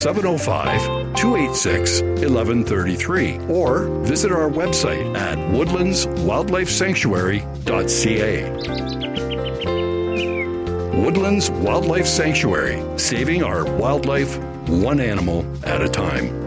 705-286-1133 or visit our website at woodlandswildlifesanctuary.ca. Woodlands Wildlife Sanctuary, saving our wildlife one animal at a time.